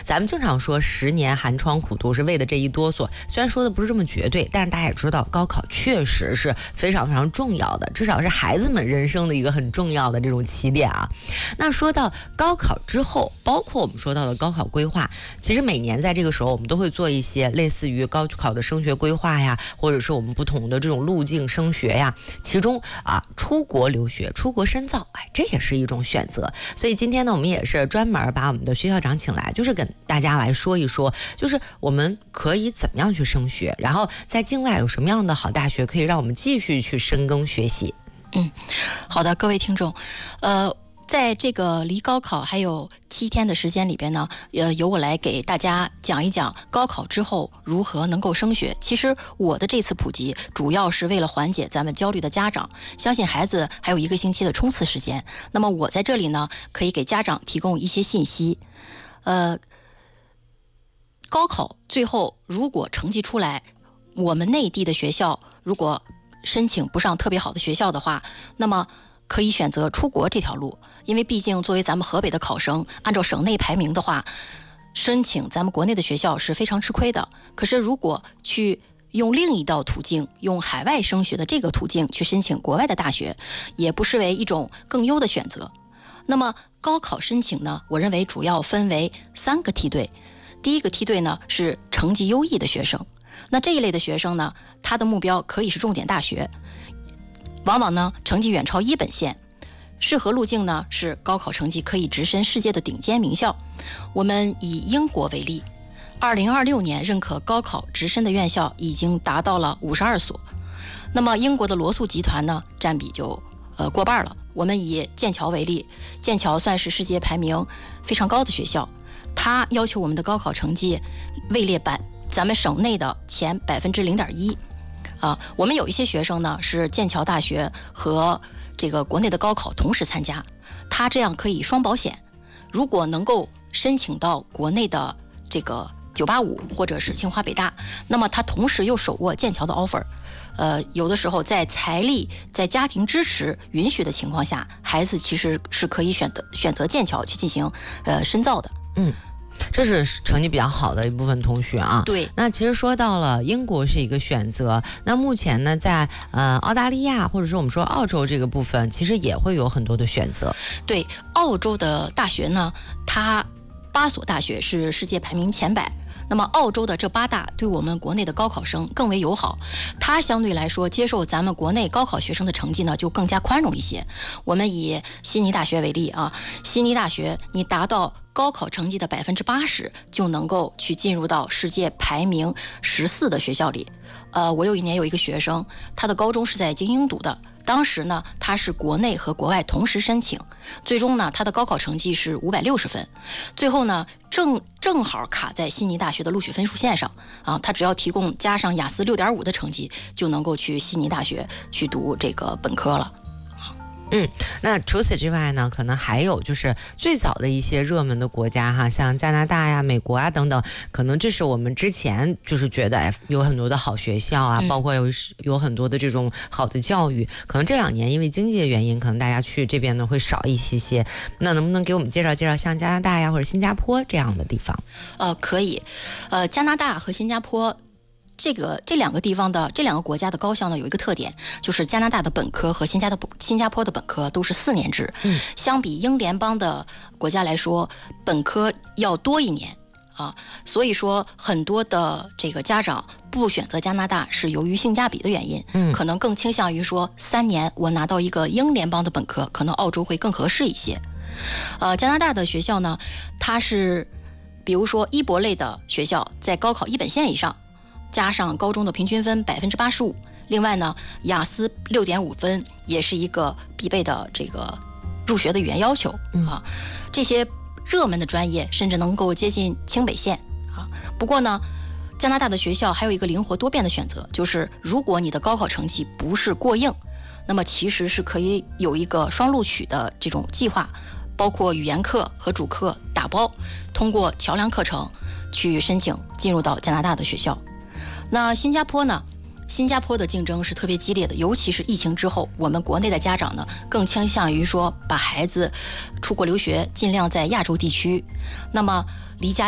咱们经常说10年寒窗苦读是为了这一哆嗦，虽然说的不是这么绝对，但是大家也知道高考确实是非常非常重要的，至少是孩子们人生的一个很重要的这种起点啊。那说到高考之后，包括我们说到的高考规划，其实每年在这个时候我们都会做一些类似于高考的升学规划呀，或者是我们不同的这种路径升学呀，其中出国留学、出国深造，这也是一种选择。所以今天呢，我们也是专门把我们的薛校长请来，就是跟大家来说一说，就是我们可以怎么样去升学，然后在境外有什么样的好大学可以让我们继续去深耕学习。 好的，各位听众，在这个离高考还有7天的时间里边呢，由我来给大家讲一讲高考之后如何能够升学。其实我的这次普及主要是为了缓解咱们焦虑的家长，相信孩子还有1个星期的冲刺时间。那么我在这里呢，可以给家长提供一些信息。高考最后如果成绩出来，我们内地的学校如果申请不上特别好的学校的话，那么可以选择出国这条路，因为毕竟作为咱们河北的考生，按照省内排名的话，申请咱们国内的学校是非常吃亏的。可是如果去用另一道途径，用海外升学的这个途径去申请国外的大学，也不失为一种更优的选择。那么高考申请呢，我认为主要分为3个梯队。第一个梯队呢是成绩优异的学生，那这一类的学生呢，他的目标可以是重点大学，往往呢成绩远超一本线，适合路径呢是高考成绩可以直申世界的顶尖名校。我们以英国为例，2026年认可高考直申的院校已经达到了52所。那么英国的罗素集团呢，占比就过半了。我们以剑桥为例，剑桥算是世界排名非常高的学校，它要求我们的高考成绩位列咱们省内的前0.1%。我们有一些学生呢是剑桥大学和这个国内的高考同时参加，他这样可以双保险。如果能够申请到国内的这个985或者是清华北大，那么他同时又手握剑桥的 offer。有的时候在财力、在家庭支持允许的情况下，孩子其实是可以选择剑桥去进行深造的。 这是成绩比较好的一部分同学啊。 对， 那其实说到了英国是一个选择，那目前呢，在澳大利亚或者说我们说澳洲这个部分，其实也会有很多的选择。 对，澳洲的大学呢，它8所大学是世界排名前100。那么澳洲的这8大对我们国内的高考生更为友好，它相对来说接受咱们国内高考学生的成绩呢就更加宽容一些。我们以悉尼大学为例悉尼大学你达到高考成绩的80%就能够去进入到世界排名14的学校里。我有一年有一个学生，他的高中是在精英读的，当时呢他是国内和国外同时申请，最终呢他的高考成绩是560分，最后呢正好卡在悉尼大学的录取分数线上他只要提供加上雅思6.5的成绩，就能够去悉尼大学去读这个本科了。 那除此之外呢，可能还有就是最早的一些热门的国家像加拿大呀、美国等等，可能这是我们之前就是觉得有很多的好学校包括有很多的这种好的教育，可能这2年因为经济的原因，可能大家去这边呢会少一些。那能不能给我们介绍介绍像加拿大呀或者新加坡这样的地方？ 可以，加拿大和新加坡。这2个地方的这2个国家的高校呢，有一个特点，就是加拿大的本科和新加坡的本科都是4年制。相比英联邦的国家来说，本科要多1年所以说很多的这个家长不选择加拿大是由于性价比的原因，可能更倾向于说3年我拿到一个英联邦的本科，可能澳洲会更合适一些。加拿大的学校呢，它是比如说医博类的学校在高考1本线以上，加上高中的平均分85%，另外呢，雅思6.5分也是一个必备的这个入学的语言要求这些热门的专业甚至能够接近清北线不过呢，加拿大的学校还有一个灵活多变的选择，就是如果你的高考成绩不是过硬，那么其实是可以有一个双录取的这种计划，包括语言课和主课打包，通过桥梁课程去申请进入到加拿大的学校。那新加坡呢？新加坡的竞争是特别激烈的，尤其是疫情之后，我们国内的家长呢更倾向于说把孩子出国留学，尽量在亚洲地区。那么离家